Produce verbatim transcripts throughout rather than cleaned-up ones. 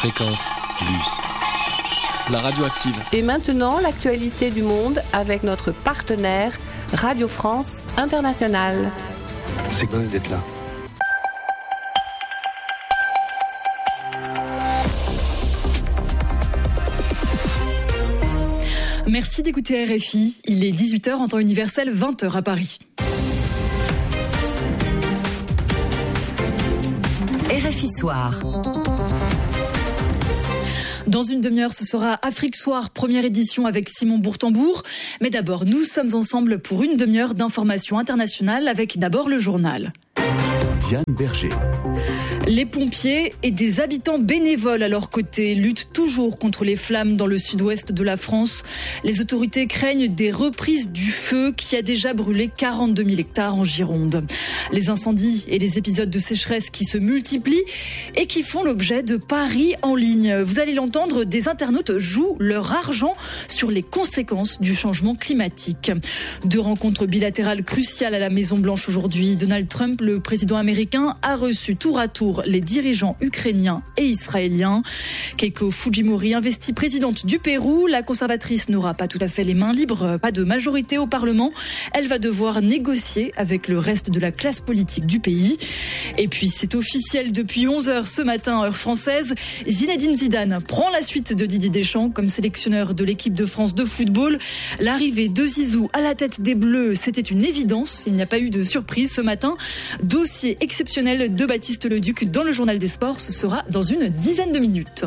Fréquence Plus. La radio active. Et maintenant, l'actualité du monde avec notre partenaire Radio France Internationale. C'est dingue d'être là. Merci d'écouter R F I. Il est dix-huit heures en temps universel, vingt heures à Paris. R F I Soir. Dans une demi-heure, ce sera Afrique Soir, première édition avec Simon Bourtambour. Mais d'abord, nous sommes ensemble pour une demi-heure d'information internationale avec d'abord le journal. Diane Berger. Les pompiers et des habitants bénévoles à leur côté luttent toujours contre les flammes dans le sud-ouest de la France. Les autorités craignent des reprises du feu qui a déjà brûlé quarante-deux mille hectares en Gironde. Les incendies et les épisodes de sécheresse qui se multiplient et qui font l'objet de paris en ligne. Vous allez l'entendre, des internautes jouent leur argent sur les conséquences du changement climatique. Deux rencontres bilatérales cruciales à la Maison-Blanche aujourd'hui. Donald Trump, le président américain, a reçu tour à tour les dirigeants ukrainiens et israéliens. Keiko Fujimori, investie présidente du Pérou, la conservatrice n'aura pas tout à fait les mains libres, pas de majorité au Parlement. Elle va devoir négocier avec le reste de la classe politique du pays. Et puis c'est officiel depuis onze heures ce matin, heure française, Zinedine Zidane prend la suite de Didier Deschamps comme sélectionneur de l'équipe de France de football. L'arrivée de Zizou à la tête des Bleus, c'était une évidence. Il n'y a pas eu de surprise ce matin. Dossier exceptionnel de Baptiste Leduc dans le journal des sports, ce sera dans une dizaine de minutes.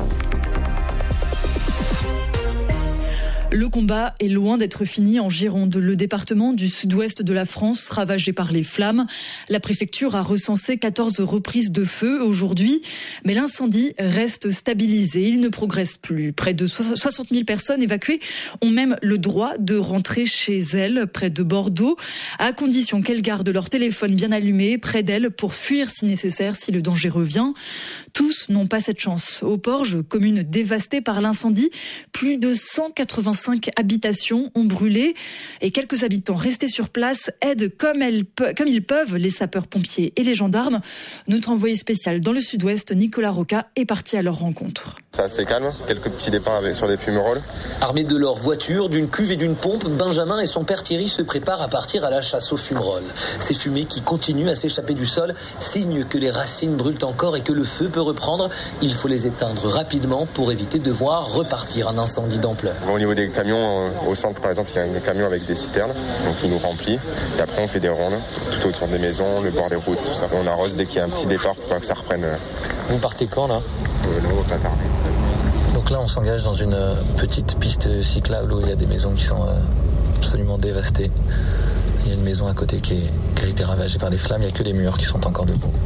Le combat est loin d'être fini en Gironde. Le département du sud-ouest de la France ravagé par les flammes. La préfecture a recensé quatorze reprises de feu aujourd'hui, mais l'incendie reste stabilisé. Il ne progresse plus. Près de soixante mille personnes évacuées ont même le droit de rentrer chez elles, près de Bordeaux, à condition qu'elles gardent leur téléphone bien allumé près d'elles pour fuir si nécessaire, si le danger revient. Tous n'ont pas cette chance. Au Porge, commune dévastée par l'incendie, plus de cent quatre-vingt-cinq habitations ont brûlé et quelques habitants restés sur place aident comme, elles, comme ils peuvent les sapeurs-pompiers et les gendarmes. Notre envoyé spécial dans le sud-ouest, Nicolas Roca, est parti à leur rencontre. C'est assez calme, quelques petits départs avec, sur des fumerolles. Armés de leur voiture, d'une cuve et d'une pompe, Benjamin et son père Thierry se préparent à partir à la chasse aux fumerolles. Ces fumées qui continuent à s'échapper du sol signent que les racines brûlent encore et que le feu peut reprendre. Il faut les éteindre rapidement pour éviter de voir repartir un incendie d'ampleur. Au niveau des camions, au centre par exemple, il y a un camion avec des citernes, donc il nous remplit. Et après on fait des rondes tout autour des maisons, le bord des routes, tout ça. On arrose dès qu'il y a un petit départ pour pas que ça reprenne. Vous partez quand là euh, Là, on va pas tarder. Donc là on s'engage dans une petite piste cyclable où il y a des maisons qui sont absolument dévastées. Il y a une maison à côté qui, est, qui a été ravagée par les flammes, il n'y a que les murs qui sont encore debout.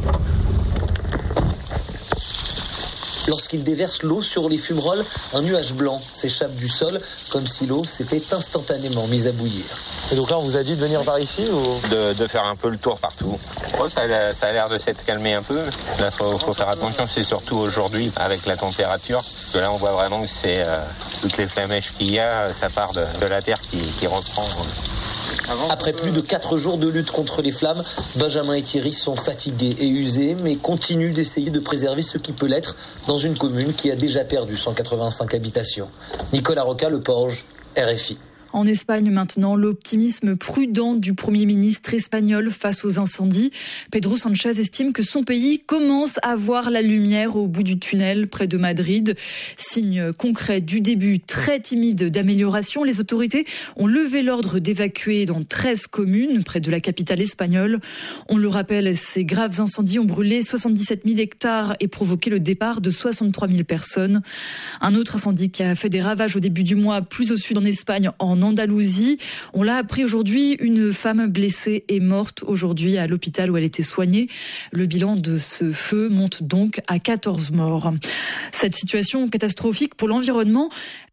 Lorsqu'il déverse l'eau sur les fumerolles, un nuage blanc s'échappe du sol, comme si l'eau s'était instantanément mise à bouillir. Et donc là, on vous a dit de venir par ici ou de, de faire un peu le tour partout. Oh, ça, a, ça a l'air de s'être calmé un peu. Là, il faut, faut faire attention, c'est surtout aujourd'hui avec la température. Parce que là, on voit vraiment que c'est euh, toutes les flamèches qu'il y a, ça part de, de la terre qui, qui reprend. Après plus de quatre jours de lutte contre les flammes, Benjamin et Thierry sont fatigués et usés, mais continuent d'essayer de préserver ce qui peut l'être dans une commune qui a déjà perdu cent quatre-vingt-cinq habitations. Nicolas Roca, Le Porge, R F I. En Espagne maintenant, l'optimisme prudent du Premier ministre espagnol face aux incendies. Pedro Sánchez estime que son pays commence à voir la lumière au bout du tunnel près de Madrid. Signe concret du début très timide d'amélioration. Les autorités ont levé l'ordre d'évacuer dans treize communes près de la capitale espagnole. On le rappelle, ces graves incendies ont brûlé soixante-dix-sept mille hectares et provoqué le départ de soixante-trois mille personnes. Un autre incendie qui a fait des ravages au début du mois, plus au sud en Espagne, en Andalousie. On l'a appris aujourd'hui, une femme blessée est morte aujourd'hui à l'hôpital où elle était soignée. Le bilan de ce feu monte donc à quatorze morts. Cette situation catastrophique pour l'environnement,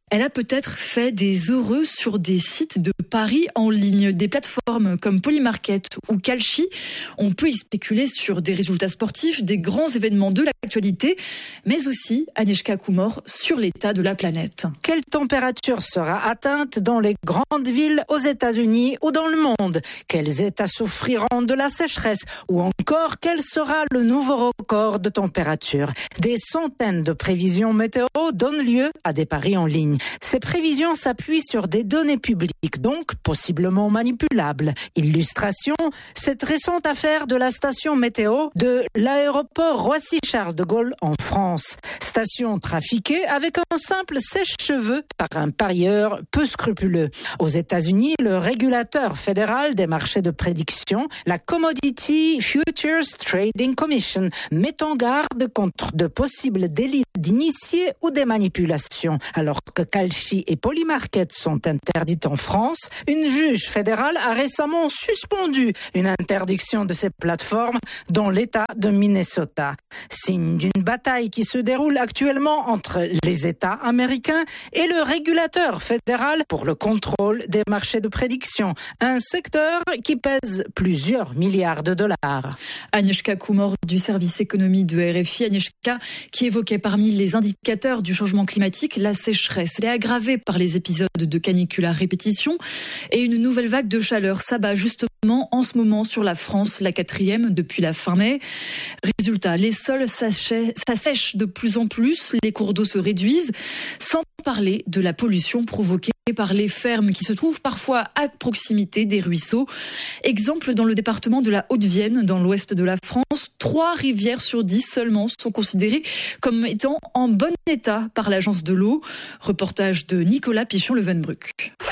Elle a peut-être fait des heureux sur des sites de paris en ligne. Des plateformes comme Polymarket ou Kalshi, on peut y spéculer sur des résultats sportifs, des grands événements de l'actualité, mais aussi, Agnieszka Kumor, sur l'état de la planète. Quelle température sera atteinte dans les grandes villes aux États-Unis ou dans le monde? Quels États souffriront de la sécheresse? Ou encore, quel sera le nouveau record de température? Des centaines de prévisions météo donnent lieu à des paris en ligne. Ces prévisions s'appuient sur des données publiques, donc possiblement manipulables. Illustration, cette récente affaire de la station météo de l'aéroport Roissy-Charles de Gaulle en France. Station trafiquée avec un simple sèche-cheveux par un parieur peu scrupuleux. Aux États-Unis, le régulateur fédéral des marchés de prédiction, la Commodity Futures Trading Commission, met en garde contre de possibles délits d'initiés ou des manipulations. Alors que Kalshi et Polymarket sont interdites en France, une juge fédérale a récemment suspendu une interdiction de ces plateformes dans l'État de Minnesota. Signe d'une bataille qui se déroule actuellement entre les États américains et le régulateur fédéral pour le contrôle des marchés de prédiction, un secteur qui pèse plusieurs milliards de dollars. Agnieszka Kumor du service économie de R F I. Agnieszka qui évoquait parmi les indicateurs du changement climatique la sécheresse. Elle est aggravée par les épisodes de canicule à répétition et une nouvelle vague de chaleur s'abat justement en ce moment sur la France, la quatrième depuis la fin mai. Résultat, les sols s'assèchent de plus en plus, les cours d'eau se réduisent, sans parler de la pollution provoquée par les fermes qui se trouvent parfois à proximité des ruisseaux. Exemple dans le département de la Haute-Vienne, dans l'ouest de la France, trois rivières sur dix seulement sont considérées comme étant en bon état par l'agence de l'eau. Reportage de Nicolas Pichon-Levenbruck.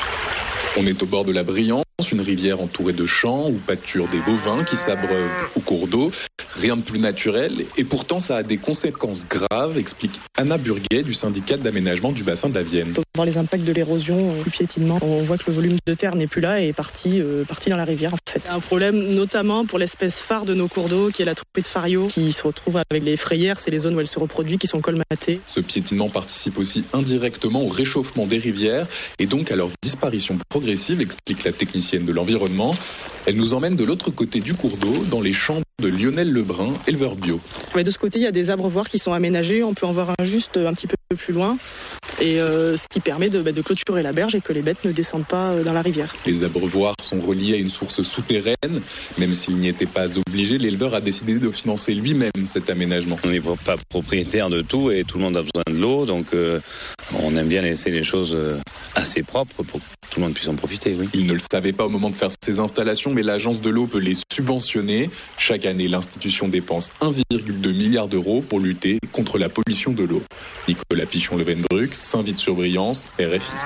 On est au bord de la Briance, une rivière entourée de champs où pâturent des bovins qui s'abreuvent au cours d'eau. Rien de plus naturel et pourtant ça a des conséquences graves, explique Anna Burguet du syndicat d'aménagement du bassin de la Vienne. On peut voir les impacts de l'érosion, du piétinement. On voit que le volume de terre n'est plus là et est parti, euh, parti dans la rivière en fait. Un problème notamment pour l'espèce phare de nos cours d'eau qui est la troupée de fario qui se retrouve avec les frayères, c'est les zones où elle se reproduit qui sont colmatées. Ce piétinement participe aussi indirectement au réchauffement des rivières et donc à leur disparition progressive, explique la technicienne de l'environnement. Elle nous emmène de l'autre côté du cours d'eau, dans les champs de Lionel Lebrun, éleveur bio. Ouais, de ce côté, il y a des abreuvoirs qui sont aménagés. On peut en voir un juste un petit peu plus loin. Et euh, ce qui permet de, bah, de clôturer la berge et que les bêtes ne descendent pas euh, dans la rivière. Les abreuvoirs sont reliés à une source souterraine. Même s'il n'y était pas obligé, l'éleveur a décidé de financer lui-même cet aménagement. On n'est pas propriétaire de tout et tout le monde a besoin de l'eau. Donc euh, on aime bien laisser les choses assez propres pour que tout le monde puisse en profiter. Oui. Il ne le savait pas au moment de faire ses installations, mais l'agence de l'eau peut les subventionner. Chaque année, l'institution dépense un virgule deux milliard d'euros pour lutter contre la pollution de l'eau. Nicolas Pichon-Levenbruck, Saint-Vite-sur-Briance, R F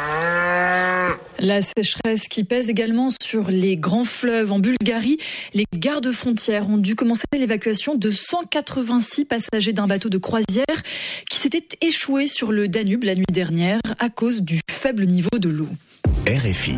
I. La sécheresse qui pèse également sur les grands fleuves. En Bulgarie, les gardes-frontières ont dû commencer l'évacuation de cent quatre-vingt-six passagers d'un bateau de croisière qui s'était échoué sur le Danube la nuit dernière à cause du faible niveau de l'eau. R F I.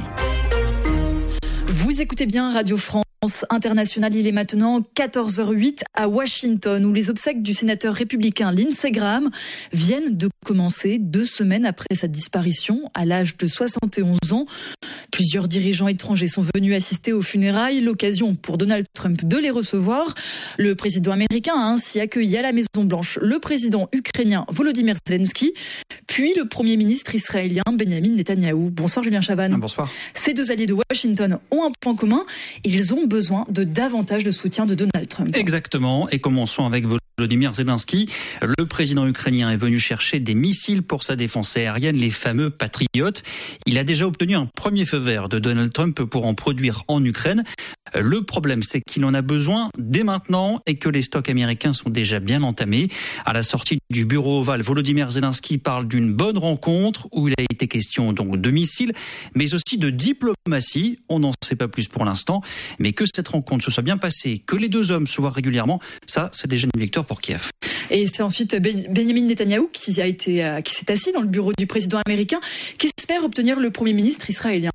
Vous écoutez bien Radio France Internationale, il est maintenant quatorze heures huit à Washington où les obsèques du sénateur républicain Lindsey Graham viennent de commencer deux semaines après sa disparition à l'âge de soixante et onze ans. Plusieurs dirigeants étrangers sont venus assister aux funérailles, l'occasion pour Donald Trump de les recevoir. Le président américain a ainsi accueilli à la Maison-Blanche le président ukrainien Volodymyr Zelensky, puis le premier ministre israélien Benjamin Netanyahou. Bonsoir Julien Chavannes. Bonsoir. Ces deux alliés de Washington ont un point commun, ils ont besoin de davantage de soutien de Donald Trump. Exactement, et commençons avec Volodymyr Zelensky. Le président ukrainien est venu chercher des missiles pour sa défense aérienne, les fameux Patriotes. Il a déjà obtenu un premier feu vert de Donald Trump pour en produire en Ukraine. Le problème, c'est qu'il en a besoin dès maintenant et que les stocks américains sont déjà bien entamés. À la sortie du bureau ovale, Volodymyr Zelensky parle d'une bonne rencontre où il a été question donc de missiles, mais aussi de diplomatie. On n'en sait pas plus pour l'instant, mais que cette rencontre se soit bien passée, que les deux hommes se voient régulièrement, ça, c'est déjà une victoire pour Kiev. Et c'est ensuite Benjamin Netanyahou qui a été, qui s'est assis dans le bureau du président américain, qui espère obtenir le premier ministre israélien.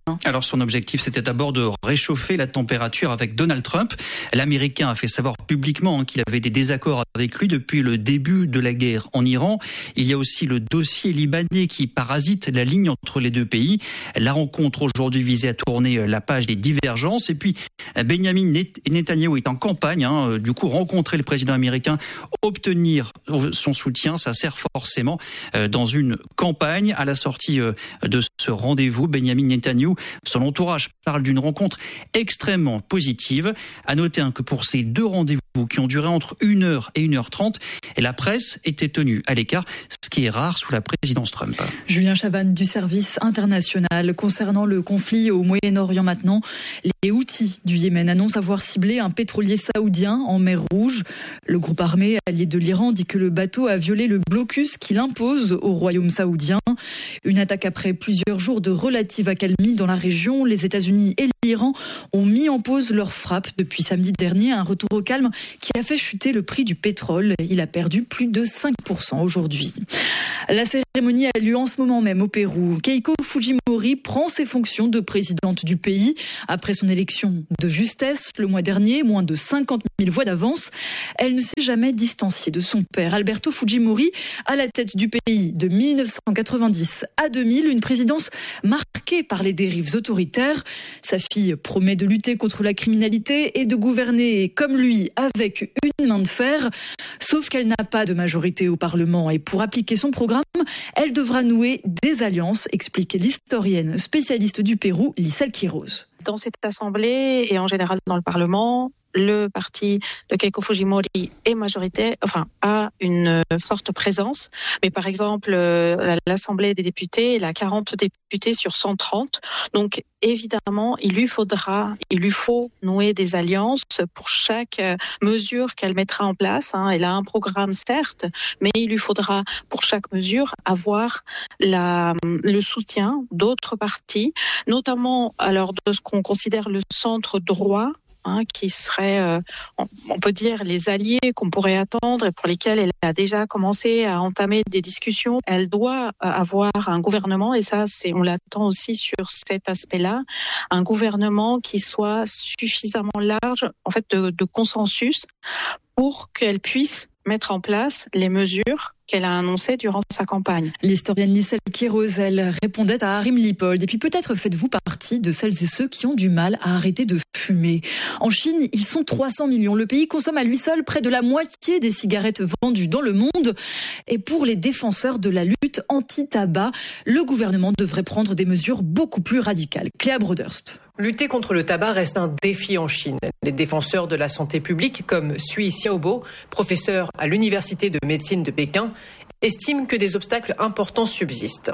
Alors son objectif, c'était d'abord de réchauffer la température avec Donald Trump. L'Américain a fait savoir publiquement hein, qu'il avait des désaccords avec lui depuis le début de la guerre en Iran. Il y a aussi le dossier libanais qui parasite la ligne entre les deux pays. La rencontre aujourd'hui visait à tourner la page des divergences. Et puis Benjamin Netanyahou est en campagne. Hein, du coup, rencontrer le président américain, obtenir son soutien, ça sert forcément dans une campagne. À la sortie de ce rendez-vous, Benjamin Netanyahou, son entourage parle d'une rencontre extrêmement positive. À noter que pour ces deux rendez-vous qui ont duré entre une heure et une heure trente, la presse était tenue à l'écart, ce qui est rare sous la présidence Trump. Julien Chavannes du service international. Concernant le conflit au Moyen-Orient maintenant, les Houthis du Yémen annoncent avoir ciblé un pétrolier saoudien en mer Rouge. Le groupe armé allié de l'Iran dit que le bateau a violé le blocus qu'il impose au royaume saoudien. Une attaque après plusieurs jours de relative accalmie dans la région. Les États-Unis et l'Iran ont mis en pause leurs frappes depuis samedi dernier. Un retour au calme qui a fait chuter le prix du pétrole. Il a perdu plus de cinq pour cent aujourd'hui. La cérémonie a lieu en ce moment même au Pérou. Keiko Fujimori prend ses fonctions de présidente du pays. Après son élection de justesse le mois dernier, moins de cinquante mille voix d'avance, elle ne s'est jamais distanciée de son père, Alberto Fujimori, à la tête du pays de mille neuf cent quatre-vingt-dix à deux mille, une présidence marquée par les dérives autoritaires. Sa fille promet de lutter contre la criminalité et de gouverner comme lui avec une main de fer, sauf qu'elle n'a pas de majorité au Parlement et pour appliquer son programme, elle devra nouer des alliances, explique l'historienne spécialiste du Pérou, Lissel Quiroz. Dans cette assemblée et en général dans le Parlement, le parti de Keiko Fujimori est majoritaire, enfin a une forte présence. Mais par exemple, l'Assemblée des députés, elle a quarante députés sur cent trente. Donc évidemment, il lui faudra, il lui faut nouer des alliances pour chaque mesure qu'elle mettra en place. Elle a un programme certes, mais il lui faudra pour chaque mesure avoir la, le soutien d'autres partis, notamment alors de ce qu'on considère le centre droit. Hein, qui seraient, euh, on peut dire, les alliés qu'on pourrait attendre et pour lesquels elle a déjà commencé à entamer des discussions. Elle doit avoir un gouvernement, et ça, c'est, on l'attend aussi sur cet aspect-là, un gouvernement qui soit suffisamment large, en fait, de, de consensus pour qu'elle puisse mettre en place les mesures qu'elle a annoncées durant sa campagne. L'historienne Lissel Quiroz, elle répondait à Harim Lipold. Et puis peut-être faites-vous partie de celles et ceux qui ont du mal à arrêter de fumer. En Chine, ils sont trois cents millions. Le pays consomme à lui seul près de la moitié des cigarettes vendues dans le monde. Et pour les défenseurs de la lutte anti-tabac, le gouvernement devrait prendre des mesures beaucoup plus radicales. Cléa Broderst. Lutter contre le tabac reste un défi en Chine. Les défenseurs de la santé publique, comme Sui Xiaobo, professeur à l'université de médecine de Pékin, estiment que des obstacles importants subsistent.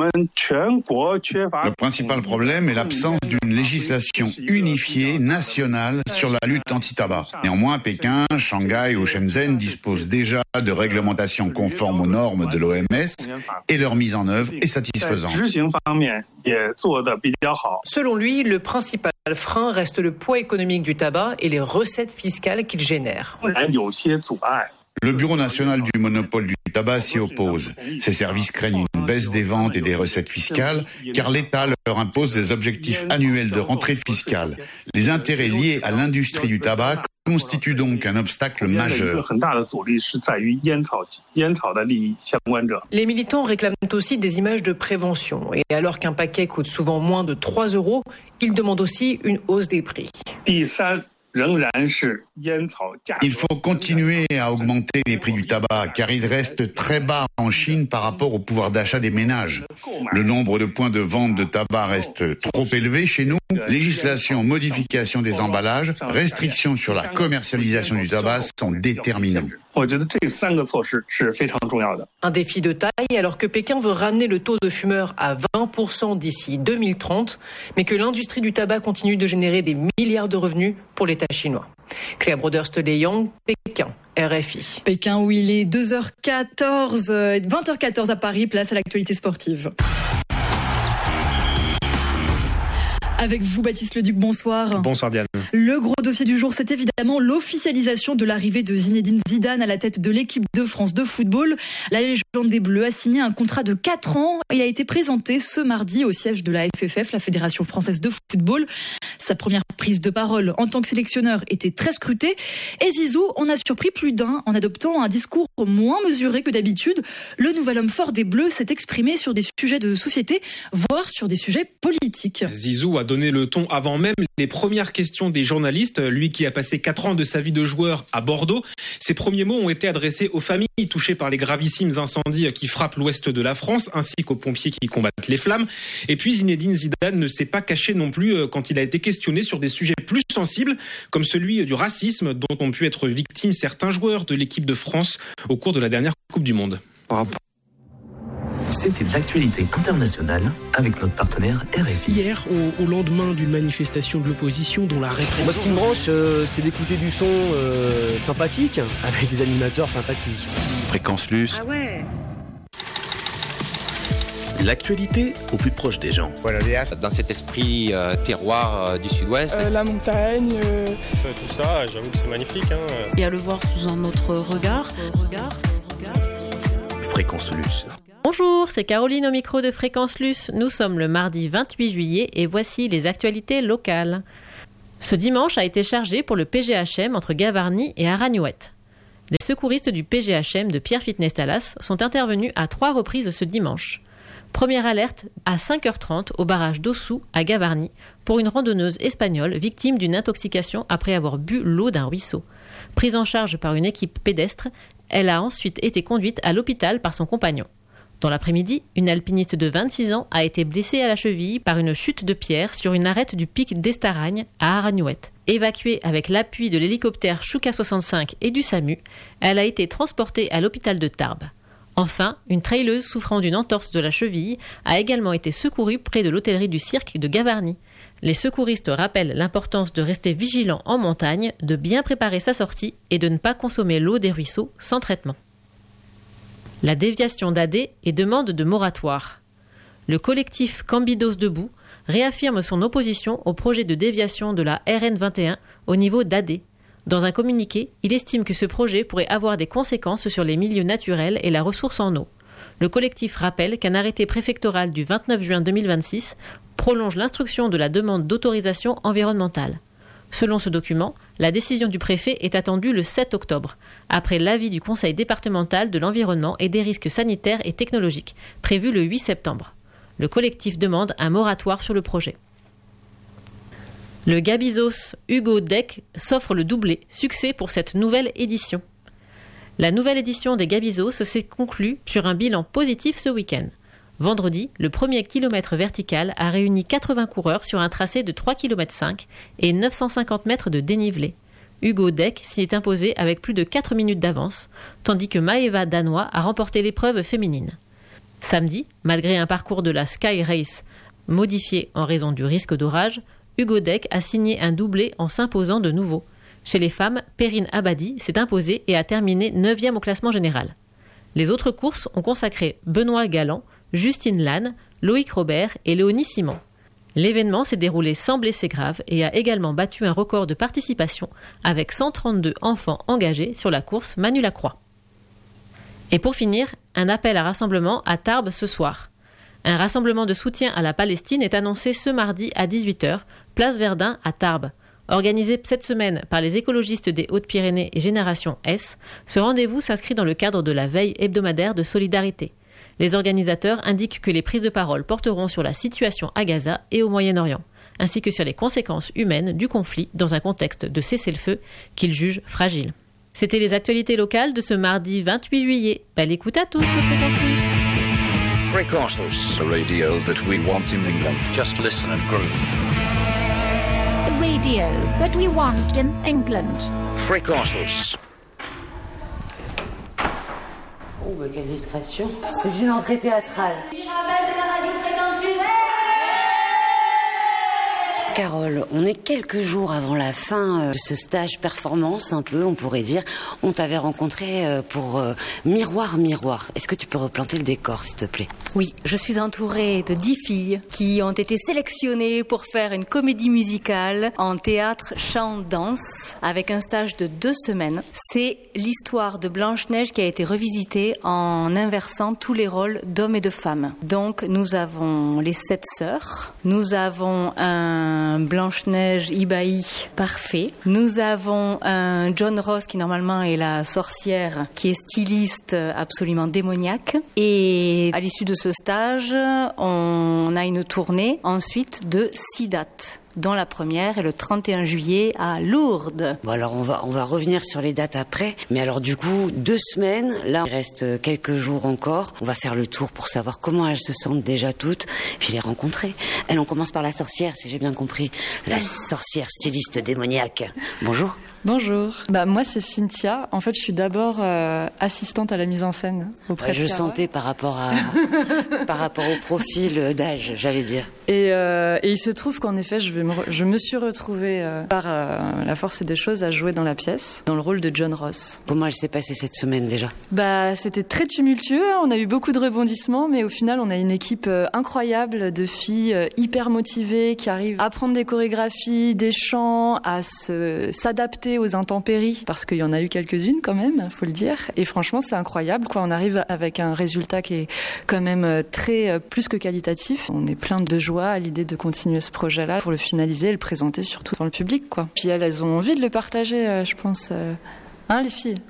Le principal problème est l'absence d'une législation unifiée nationale sur la lutte anti-tabac. Néanmoins, Pékin, Shanghai ou Shenzhen disposent déjà de réglementations conformes aux normes de l'O M S et leur mise en œuvre est satisfaisante. Selon lui, le principal frein reste le poids économique du tabac et les recettes fiscales qu'il génère. Le Bureau national du monopole du tabac s'y oppose. Ces services craignent une baisse des ventes et des recettes fiscales car l'État leur impose des objectifs annuels de rentrée fiscale. Les intérêts liés à l'industrie du tabac constituent donc un obstacle majeur. Les militants réclament aussi des images de prévention. Et alors qu'un paquet coûte souvent moins de trois euros, ils demandent aussi une hausse des prix. Il faut continuer à augmenter les prix du tabac car ils restent très bas en Chine par rapport au pouvoir d'achat des ménages. Le nombre de points de vente de tabac reste trop élevé chez nous. Législation, modification des emballages, restrictions sur la commercialisation du tabac sont déterminants. Un défi de taille alors que Pékin veut ramener le taux de fumeurs à vingt pour cent d'ici deux mille trente, mais que l'industrie du tabac continue de générer des milliards de revenus pour l'État chinois. Cléa Broderst-Leyang, Pékin, R F I. Pékin où il est deux heures quatorze, vingt heures quatorze à Paris, place à l'actualité sportive. Avec vous, Baptiste Leduc, bonsoir. Bonsoir Diane. Le gros dossier du jour, c'est évidemment l'officialisation de l'arrivée de Zinedine Zidane à la tête de l'équipe de France de football. La légende des Bleus a signé un contrat de quatre ans et a été présenté ce mardi au siège de la F F F, la Fédération Française de Football. Sa première prise de parole en tant que sélectionneur était très scrutée et Zizou en a surpris plus d'un en adoptant un discours moins mesuré que d'habitude. Le nouvel homme fort des Bleus s'est exprimé sur des sujets de société, voire sur des sujets politiques. Zizou a donné le ton avant même les premières questions des journalistes, lui qui a passé quatre ans de sa vie de joueur à Bordeaux. Ses premiers mots ont été adressés aux familles touchées par les gravissimes incendies qui frappent l'ouest de la France, ainsi qu'aux pompiers qui combattent les flammes. Et puis Zinedine Zidane ne s'est pas caché non plus quand il a été questionné sur des sujets plus sensibles, comme celui du racisme dont ont pu être victimes certains joueurs de l'équipe de France au cours de la dernière Coupe du Monde. C'était l'actualité internationale avec notre partenaire R F I. Hier, au, au lendemain d'une manifestation de l'opposition dont la répression... Moi, ce qui me branche, euh, c'est d'écouter du son euh, sympathique, avec des animateurs sympathiques. Fréquence Luce. Ah ouais. L'actualité au plus proche des gens. Voilà, dans cet esprit euh, terroir euh, du sud-ouest. Euh, la montagne. Euh... Tout ça, j'avoue que c'est magnifique. Hein. Et à le voir sous un autre regard. regard, regard. Fréquence Luce. Bonjour, c'est Caroline au micro de Fréquence Luce. Nous sommes le mardi vingt-huit juillet et voici les actualités locales. Ce dimanche a été chargé pour le P G H M entre Gavarnie et Aragnouët. Les secouristes du P G H M de Pierre Fitness Talas sont intervenus à trois reprises ce dimanche. Première alerte à cinq heures trente au barrage d'Ossou à Gavarnie pour une randonneuse espagnole victime d'une intoxication après avoir bu l'eau d'un ruisseau. Prise en charge par une équipe pédestre, elle a ensuite été conduite à l'hôpital par son compagnon. Dans l'après-midi, une alpiniste de vingt-six ans a été blessée à la cheville par une chute de pierre sur une arête du pic d'Estaragne à Aragnouët. Évacuée avec l'appui de l'hélicoptère Chouka soixante-cinq et du SAMU, elle a été transportée à l'hôpital de Tarbes. Enfin, une trailleuse souffrant d'une entorse de la cheville a également été secourue près de l'hôtellerie du cirque de Gavarnie. Les secouristes rappellent l'importance de rester vigilant en montagne, de bien préparer sa sortie et de ne pas consommer l'eau des ruisseaux sans traitement. La déviation d'A D et demande de moratoire. Le collectif Cambidos Debout réaffirme son opposition au projet de déviation de la R N vingt et un au niveau d'A D. Dans un communiqué, il estime que ce projet pourrait avoir des conséquences sur les milieux naturels et la ressource en eau. Le collectif rappelle qu'un arrêté préfectoral du vingt-neuf juin deux mille vingt-six prolonge l'instruction de la demande d'autorisation environnementale. Selon ce document, la décision du préfet est attendue le sept octobre, après l'avis du Conseil départemental de l'environnement et des risques sanitaires et technologiques, prévu le huit septembre. Le collectif demande un moratoire sur le projet. Le Gabizos Hugo Deck s'offre le doublé, succès pour cette nouvelle édition. La nouvelle édition des Gabizos s'est conclue sur un bilan positif ce week-end. Vendredi, le premier kilomètre vertical a réuni quatre-vingts coureurs sur un tracé de trois virgule cinq kilomètres et neuf cent cinquante mètres de dénivelé. Hugo Deck s'y est imposé avec plus de quatre minutes d'avance, tandis que Maeva Danois a remporté l'épreuve féminine. Samedi, malgré un parcours de la Sky Race modifié en raison du risque d'orage, Hugo Deck a signé un doublé en s'imposant de nouveau. Chez les femmes, Perrine Abadi s'est imposée et a terminé neuvième au classement général. Les autres courses ont consacré Benoît Galland, Justine Lannes, Loïc Robert et Léonie Simon. L'événement s'est déroulé sans blessés graves et a également battu un record de participation avec cent trente-deux enfants engagés sur la course Manu Lacroix. Et pour finir, un appel à rassemblement à Tarbes ce soir. Un rassemblement de soutien à la Palestine est annoncé ce mardi à dix-huit heures, place Verdun à Tarbes. Organisé cette semaine par les écologistes des Hautes-Pyrénées et Génération S, ce rendez-vous s'inscrit dans le cadre de la veille hebdomadaire de solidarité. Les organisateurs indiquent que les prises de parole porteront sur la situation à Gaza et au Moyen-Orient, ainsi que sur les conséquences humaines du conflit dans un contexte de cessez-le-feu qu'ils jugent fragile. C'était les actualités locales de ce mardi vingt-huit juillet. Belle écoute à tous sur Fréquence Luce. Fréquence Luce, the radio that we want in England. Just listen and groove. The radio that we want in England. Fréquence Luce. Oh, bah quelle discrétion. C'était une entrée théâtrale. Mirabelle de la radio Fréquence Luce. Carole, on est quelques jours avant la fin de ce stage performance, un peu, on pourrait dire. On t'avait rencontré pour Miroir, Miroir. Est-ce que tu peux replanter le décor, s'il te plaît? Oui, je suis entourée de dix filles qui ont été sélectionnées pour faire une comédie musicale en théâtre, chant, danse, avec un stage de deux semaines. C'est l'histoire de Blanche-Neige qui a été revisitée en inversant tous les rôles d'hommes et de femmes. Donc, nous avons les sept sœurs. Nous avons un Blanche-Neige Ibaï parfait. Nous avons un John Ross qui normalement est la sorcière, qui est styliste absolument démoniaque. Et à l'issue de ce stage, on a une tournée ensuite de six dates, dont la première est le trente et un juillet à Lourdes. Bon, alors on va, on va revenir sur les dates après. Mais alors du coup, deux semaines, là il reste quelques jours encore. On va faire le tour pour savoir comment elles se sentent déjà toutes, puis les rencontrer. Elle, on commence par la sorcière, si j'ai bien compris. La sorcière styliste démoniaque. Bonjour. Bonjour. Bah moi c'est Cynthia. En fait, je suis d'abord euh, assistante à la mise en scène auprès ouais, de Je Cara. sentais par rapport à par rapport au profil d'âge, j'allais dire. Et, euh, et il se trouve qu'en effet, je, vais me, re- je me suis retrouvée euh, par euh, la force des choses à jouer dans la pièce, dans le rôle de John Ross. Comment elle s'est passée cette semaine déjà? Bah c'était très tumultueux. On a eu beaucoup de rebondissements, mais au final, on a une équipe euh, incroyable de filles euh, hyper motivées qui arrivent à prendre des chorégraphies, des chants, à se, s'adapter aux intempéries, parce qu'il y en a eu quelques-unes quand même, faut le dire. Et franchement, c'est incroyable, quoi. On arrive avec un résultat qui est quand même très plus que qualitatif. On est plein de joie à l'idée de continuer ce projet-là pour le finaliser et le présenter surtout dans le public, quoi. Puis elles, elles ont envie de le partager, je pense. Hein, les filles?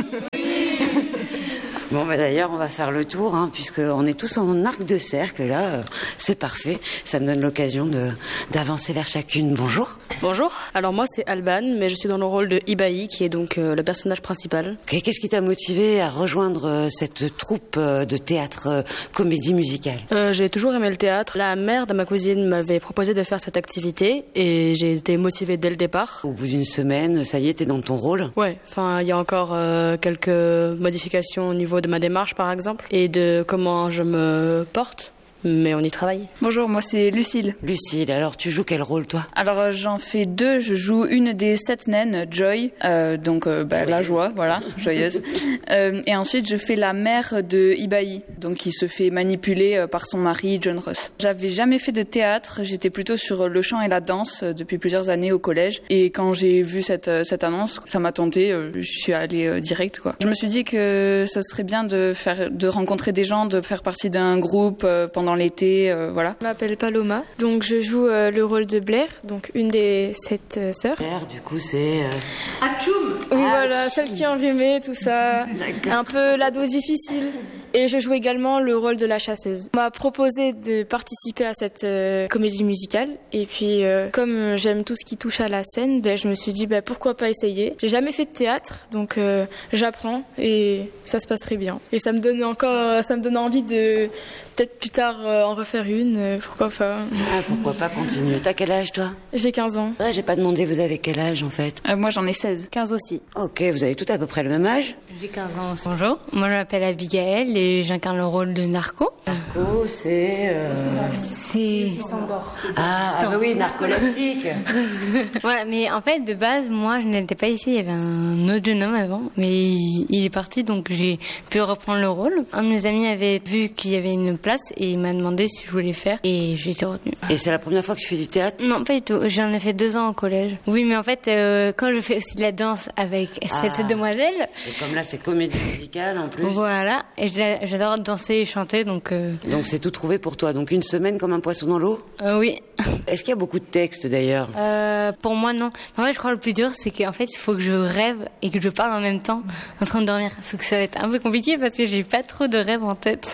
Bon, bah d'ailleurs, on va faire le tour, hein, puisqu'on est tous en arc de cercle, là. Euh, c'est parfait. Ça me donne l'occasion de, d'avancer vers chacune. Bonjour. Bonjour. Alors moi, c'est Alban, mais je suis dans le rôle de Ibaï, qui est donc euh, le personnage principal. Okay, qu'est-ce qui t'a motivé à rejoindre euh, cette troupe euh, de théâtre euh, comédie musicale? euh, J'ai toujours aimé le théâtre. La mère de ma cousine m'avait proposé de faire cette activité, et j'ai été motivée dès le départ. Au bout d'une semaine, ça y est, t'es dans ton rôle? Ouais, enfin, il y a encore euh, quelques modifications au niveau de ma démarche par exemple et de comment je me porte. Mais on y travaille. Bonjour, moi c'est Lucille. Lucille, alors tu joues quel rôle toi? Alors euh, j'en fais deux, je joue une des sept naines, Joy, euh, donc euh, bah, la joie, voilà, joyeuse. Euh, et ensuite je fais la mère de Ibaï, donc qui se fait manipuler euh, par son mari John Ross. J'avais jamais fait de théâtre, j'étais plutôt sur le chant et la danse euh, depuis plusieurs années au collège. Et quand j'ai vu cette, euh, cette annonce, ça m'a tenté, euh, je suis allée euh, direct quoi. Je me suis dit que ça serait bien de faire, de rencontrer des gens, de faire partie d'un groupe euh, pendant dans l'été, euh, voilà. Je m'appelle Paloma, donc je joue euh, le rôle de Blair, donc une des sept euh, sœurs. Blair, du coup, c'est... Euh... Atchoum. Oui, ah, voilà, celle qui est enrhumée, tout ça. Un peu l'ado difficile. Et je joue également le rôle de la chasseuse. On m'a proposé de participer à cette euh, comédie musicale. Et puis, euh, comme j'aime tout ce qui touche à la scène, ben, je me suis dit, ben, pourquoi pas essayer. J'ai jamais fait de théâtre, donc euh, j'apprends et ça se passerait bien. Et ça me donne encore, ça me donne envie de peut-être plus tard euh, en refaire une. Euh, pourquoi pas. Ah, pourquoi pas continuer. T'as quel âge, toi? J'ai quinze ans. Ouais, j'ai pas demandé, vous avez quel âge, en fait? euh, Moi, j'en ai seize. quinze aussi. Ok, vous avez tous à peu près le même âge? J'ai quinze ans. Bonjour, moi je m'appelle Abigail et j'incarne le rôle de Narco. Narco, c'est... Euh... C'est... Sandor. Ah, ah bah oui, narcoleptique. Voilà, mais en fait, de base, moi je n'étais pas ici, il y avait un autre jeune homme avant, mais il, il est parti, donc j'ai pu reprendre le rôle. Un de mes amis avait vu qu'il y avait une place et il m'a demandé si je voulais faire et j'ai été retenue. Et c'est la première fois que tu fais du théâtre? Non, pas du tout, j'en ai fait deux ans au collège. Oui, mais en fait, euh, quand je fais aussi de la danse avec ah. cette demoiselle... Et comme là, c'est comédie musicale en plus. Voilà, et j'adore danser et chanter, donc... Euh... Donc c'est tout trouvé pour toi, donc une semaine comme un poisson dans l'eau? euh, Oui. Est-ce qu'il y a beaucoup de textes d'ailleurs? euh, Pour moi, non. En fait, je crois que le plus dur, c'est qu'en fait, il faut que je rêve et que je parle en même temps, en train de dormir. Donc ça va être un peu compliqué parce que j'ai pas trop de rêves en tête.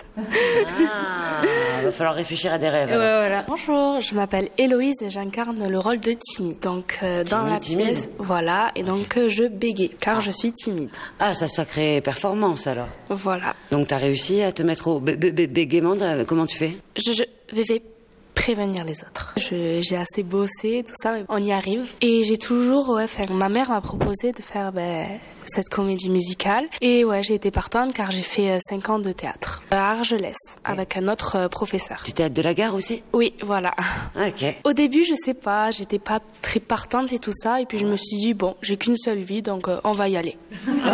Ah, il va falloir réfléchir à des rêves. Ouais, voilà. Bonjour, je m'appelle Héloïse et j'incarne le rôle de timide. Donc euh, dans timide, la timide. pièce, voilà, et donc euh, je bégaye car ah. je suis timide. Ah, ça sacrée performance alors. Voilà. Donc t'as réussi à te mettre au b- b- b- bégaiement, comment tu fais? Je, je vais prévenir les autres. Je, j'ai assez bossé, tout ça, on y arrive. Et j'ai toujours, ouais, fait, ma mère m'a proposé de faire ben, cette comédie musicale. Et ouais, j'ai été partante car j'ai fait cinq ans de théâtre à Argelès avec un autre euh, professeur. Du théâtre de la gare aussi? Oui, voilà. Ok. Au début, je sais pas, j'étais pas très partante et tout ça. Et puis je me suis dit, bon, j'ai qu'une seule vie, donc euh, on va y aller.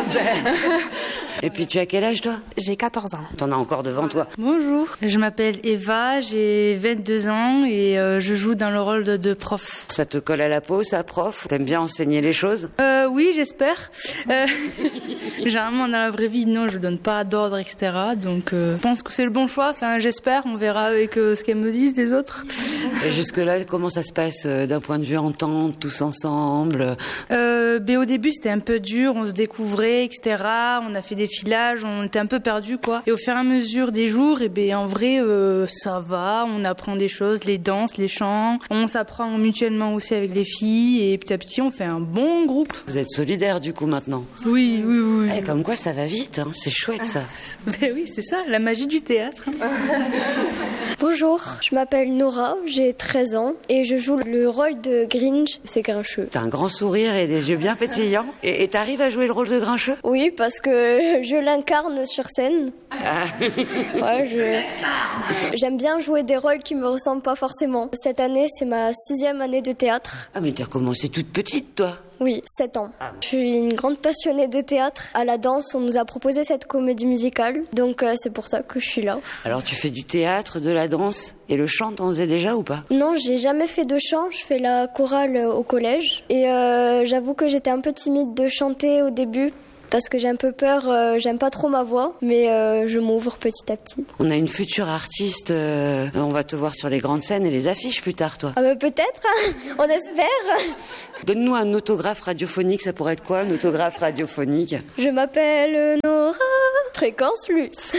Et puis tu as quel âge toi? J'ai quatorze ans. T'en as encore devant toi. Bonjour, je m'appelle Eva, j'ai vingt-deux ans et euh, je joue dans le rôle de, de prof. Ça te colle à la peau, ça, prof? T'aimes bien enseigner les choses? euh, Oui, j'espère. Euh, généralement, dans la vraie vie, non, je donne pas d'ordre, et cetera. Donc, euh, je pense que c'est le bon choix. Enfin, j'espère. On verra avec euh, ce qu'elles me disent des autres. Et jusque-là, comment ça se passe euh, d'un point de vue entente, tous ensemble? euh, ben, Au début, c'était un peu dur. On se découvrait, et cetera. On a fait des filages. On était un peu perdus, quoi. Et au fur et à mesure des jours, et ben, en vrai, euh, ça va. On apprend des choses, les danses, les chants. On s'apprend mutuellement aussi avec les filles. Et petit à petit, on fait un bon groupe. Vous êtes solidaires, du coup, maintenant? Oui, oui, oui. Eh, comme quoi, ça va vite, hein. C'est chouette, ça. Ben oui, c'est ça, la magie du théâtre. Bonjour, je m'appelle Nora, j'ai treize ans et je joue le rôle de Grinch, c'est Grincheux. T'as un grand sourire et des yeux bien pétillants. Et et t'arrives à jouer le rôle de Grincheux? Oui, parce que je l'incarne sur scène. Ah. Ouais, je... J'aime bien jouer des rôles qui me ressemblent pas forcément. Cette année, c'est ma sixième année de théâtre. Ah, mais t'as commencé toute petite, toi? Oui, sept ans. Je suis une grande passionnée de théâtre. À la danse, on nous a proposé cette comédie musicale, donc euh, c'est pour ça que je suis là. Alors tu fais du théâtre, de la danse et le chant, t'en faisais déjà ou pas? Non, j'ai jamais fait de chant, je fais la chorale au collège. Et euh, j'avoue que j'étais un peu timide de chanter au début. Parce que j'ai un peu peur, euh, j'aime pas trop ma voix, mais euh, je m'ouvre petit à petit. On a une future artiste, euh, on va te voir sur les grandes scènes et les affiches plus tard, toi. Ah bah peut-être, on espère. Donne-nous un autographe radiophonique, ça pourrait être quoi, un autographe radiophonique? Je m'appelle Nora, Fréquence Luce.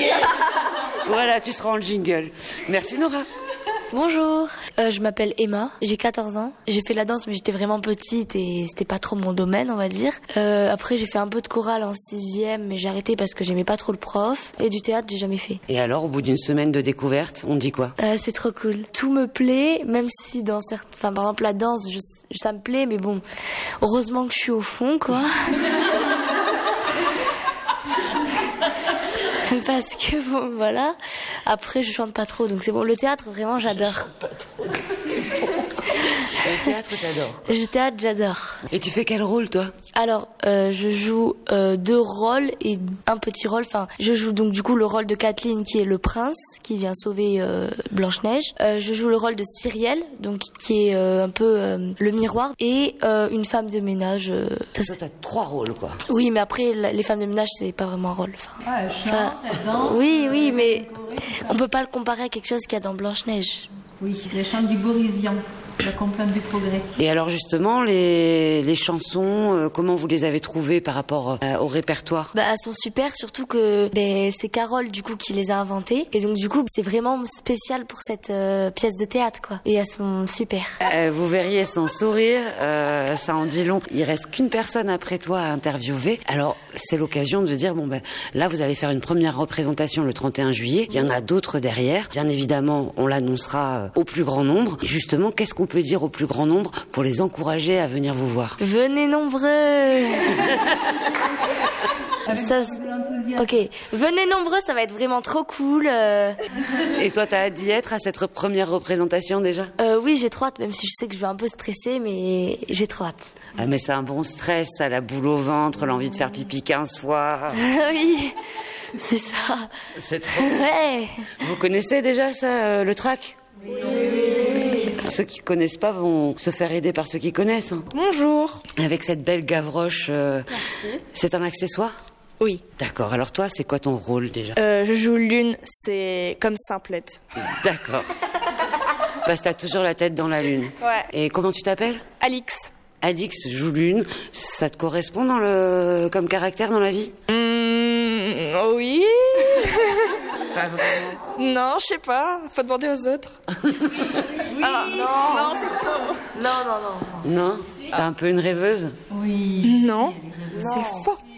Voilà, tu seras en jingle. Merci Nora. Bonjour, euh, je m'appelle Emma, j'ai quatorze ans. J'ai fait la danse mais j'étais vraiment petite et c'était pas trop mon domaine on va dire. Euh, après j'ai fait un peu de chorale en sixième mais j'ai arrêté parce que j'aimais pas trop le prof. Et du théâtre j'ai jamais fait. Et alors au bout d'une semaine de découverte, on dit quoi? euh, C'est trop cool. Tout me plaît, même si dans certains... Enfin par exemple la danse, je... ça me plaît mais bon, heureusement que je suis au fond quoi. Parce que bon, voilà. Après, je chante pas trop, donc c'est bon. Le théâtre, vraiment, j'adore. Je chante pas trop, donc c'est bon. Le théâtre, t'adores? Le théâtre, j'adore. Et tu fais quel rôle, toi? Alors, euh, je joue euh, deux rôles et un petit rôle. Enfin, je joue donc du coup le rôle de Kathleen, qui est le prince, qui vient sauver euh, Blanche-Neige. Euh, je joue le rôle de Cyrielle, donc qui est euh, un peu euh, le miroir, et euh, une femme de ménage. Euh, ça, ça t'as trois rôles, quoi. Oui, mais après, la, les femmes de ménage, c'est pas vraiment un rôle. Enfin, ouais, enfin, danse, oui, oui, mais on peut pas le comparer à quelque chose qu'il y a dans Blanche-Neige. Oui, les chants du Boris Vian. La complainte du progrès. Et alors justement, les, les chansons, euh, comment vous les avez trouvées par rapport euh, au répertoire? Bah, elles sont super, surtout que bah, c'est Carole du coup qui les a inventées. Et donc du coup, c'est vraiment spécial pour cette euh, pièce de théâtre, quoi. Et elles sont super. Euh, vous verriez son sourire, euh, ça en dit long. Il reste qu'une personne après toi à interviewer. Alors c'est l'occasion de dire, bon ben là vous allez faire une première représentation le trente et un juillet. Il y en a d'autres derrière. Bien évidemment, on l'annoncera au plus grand nombre. Et justement, qu'est-ce qu'on peut dire au plus grand nombre pour les encourager à venir vous voir? Venez nombreux. Ça, ok, venez nombreux, ça va être vraiment trop cool. Euh... Et toi, t'as hâte d'y être à cette première représentation déjà? euh, Oui, j'ai trop hâte, même si je sais que je vais un peu stresser, mais j'ai trop hâte. Ah, mais c'est un bon stress, ça, la boule au ventre, l'envie de faire pipi quinze fois. Oui, c'est ça. C'est trop. Ouais. Vous connaissez déjà ça, euh, le track? Oui. Oui. Ceux qui connaissent pas vont se faire aider par ceux qui connaissent. Hein. Bonjour. Avec cette belle gavroche. Euh, Merci. C'est un accessoire? Oui. D'accord. Alors toi, c'est quoi ton rôle déjà? euh, Je joue Lune, c'est comme Simplette. D'accord. Parce que t'as toujours la tête dans la lune. Ouais. Et comment tu t'appelles? Alix. Alix joue Lune. Ça te correspond dans le comme caractère dans la vie? Mmh, oui. Pas vraiment. Non, je sais pas. Faut demander aux autres. Oui. Ah, non. Non, c'est faux. Non, non, non. Non? T'es un peu une rêveuse? Oui. Non. C'est faux.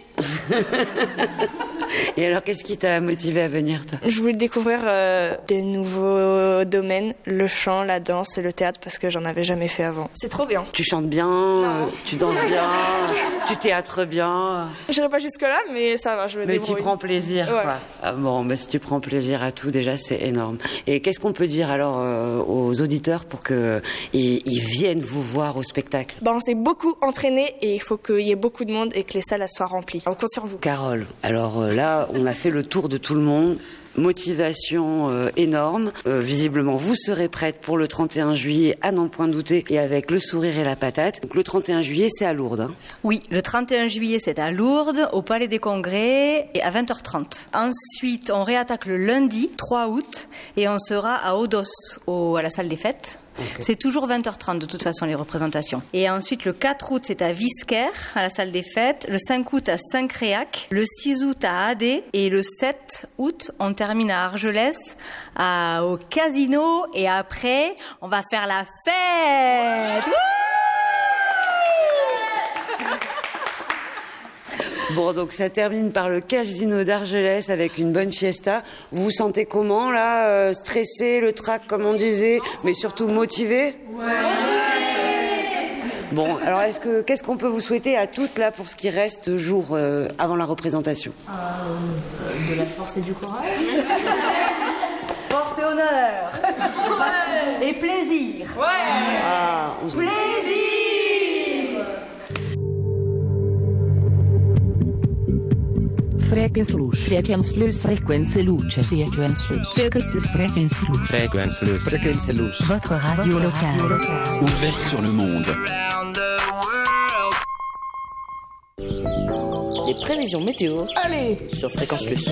Et alors, qu'est-ce qui t'a motivé à venir, toi? Je voulais découvrir euh, des nouveaux domaines, le chant, la danse et le théâtre, parce que j'en avais jamais fait avant. C'est trop bien. Tu chantes bien, euh, tu danses bien, tu théâtres bien. J'irai pas jusque-là, mais ça va, je me mais débrouille. Mais tu prends plaisir, ouais. quoi. Ah bon, bah, si tu prends plaisir à tout, déjà, c'est énorme. Et qu'est-ce qu'on peut dire, alors, euh, aux auditeurs pour qu'ils ils viennent vous voir au spectacle? Bah, on s'est beaucoup entraîné et il faut qu'il y ait beaucoup de monde et que les salles soient remplies. On compte sur vous. Carole, alors euh, là, on a fait le tour de tout le monde. Motivation euh, énorme. Euh, visiblement, vous serez prête pour le trente et un juillet, à n'en point douter, et avec le sourire et la patate. Donc le trente et un juillet, c'est à Lourdes. Hein. Oui, le trente et un juillet, c'est à Lourdes, au Palais des Congrès, et à vingt heures trente. Ensuite, on réattaque le lundi, trois août, et on sera à Odos, au, à la salle des fêtes. Okay. C'est toujours vingt heures trente de toute façon les représentations. Et ensuite le quatre août c'est à Visquer à la salle des fêtes, le cinq août à Saint-Créac, le six août à Adé et le sept août on termine à Argelès à, au casino et après on va faire la fête. Bon, donc ça termine par le casino d'Argelès avec une bonne fiesta. Vous vous sentez comment, là euh, stressé, le trac, comme on disait, mais surtout motivé? Ouais. Bon, alors est-ce que qu'est-ce qu'on peut vous souhaiter à toutes, là, pour ce qui reste jour euh, avant la représentation? euh, De la force et du courage. Force et honneur. Ouais. Et plaisir. Ouais. Ah, on se... Plaisir. Frekvenslus. Frekvenslus. Frekvenslus. Frekvenslus. Frekvenslus. Frekvenslus. Frekvenslus. Votre radio locale. Ouverte sur le monde. Les prévisions météo. Allez, sur Fréquenslus.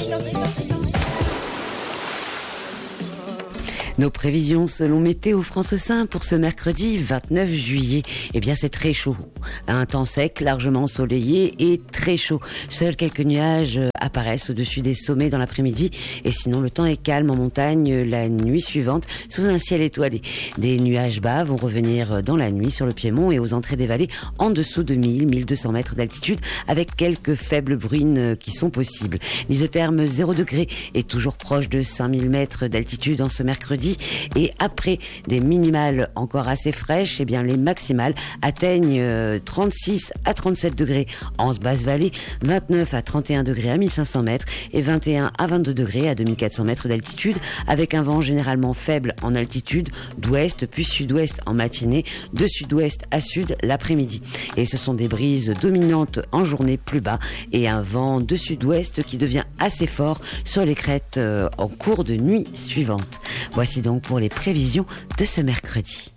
Nos prévisions selon Météo France cinq pour ce mercredi vingt-neuf juillet. Eh bien, c'est très chaud. Un temps sec, largement ensoleillé et très chaud. Seuls quelques nuages apparaissent au-dessus des sommets dans l'après-midi. Et sinon, le temps est calme en montagne la nuit suivante sous un ciel étoilé. Des nuages bas vont revenir dans la nuit sur le Piémont et aux entrées des vallées en dessous de mille, mille deux cents mètres d'altitude avec quelques faibles bruines qui sont possibles. L'isotherme zéro degré est toujours proche de cinq mille mètres d'altitude en ce mercredi. Et après des minimales encore assez fraîches, eh bien les maximales atteignent trente-six à trente-sept degrés en basse-vallée, vingt-neuf à trente et un degrés à mille cinq cents mètres et vingt et un à vingt-deux degrés à deux mille quatre cents mètres d'altitude, avec un vent généralement faible en altitude, d'ouest puis sud-ouest en matinée, de sud-ouest à sud l'après-midi. Et ce sont des brises dominantes en journée plus bas et un vent de sud-ouest qui devient assez fort sur les crêtes euh, en cours de nuit suivante. Voici donc pour les prévisions de ce mercredi.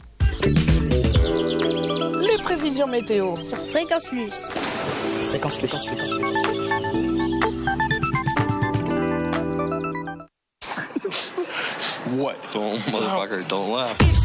Les prévisions météo sur Fréquenslus. Fréquenslus. What? Don't, motherfucker, don't laugh.